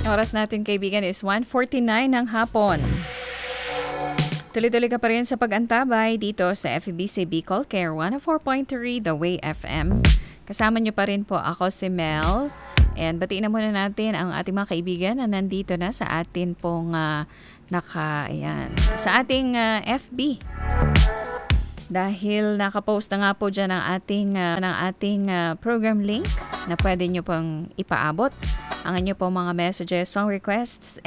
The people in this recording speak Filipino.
Oras natin kaibigan is 1:49 ng hapon. Tuloy-tuloy ka pa rin sa pag-antabay dito sa FEBC Bicol Care 104.3 The Way FM. Kasama niyo pa rin po ako si Mel. And batiin na muna natin ang ating mga kaibigan na nandito na sa atin pong sa ating FB. Dahil nakapost na nga po dyan ang ating program link na pwede nyo pong ipaabot ang inyo pong mga messages, song requests,